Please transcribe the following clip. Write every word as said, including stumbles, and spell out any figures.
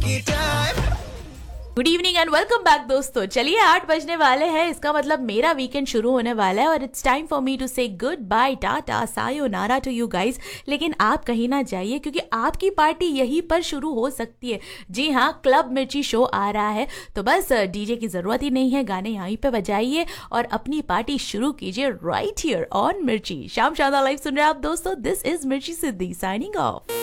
Good evening and welcome back दोस्तों। चलिए आठ बजने वाले हैं, इसका मतलब मेरा वीकेंड शुरू होने वाला है और it's time for me to से good bye, Tata, sayonara to you guys. लेकिन आप कहीं ना जाइए क्योंकि आपकी पार्टी यहीं पर शुरू हो सकती है। जी हाँ, क्लब मिर्ची शो आ रहा है, तो बस डीजे की जरूरत ही नहीं है, गाने यहीं पे बजाइए और अपनी पार्टी शुरू कीजिए राइट हियर ऑन मिर्ची। शाम शादा लाइव सुन रहे हैं आप दोस्तों। दिस इज मिर्ची सिद्धि साइनिंग ऑफ।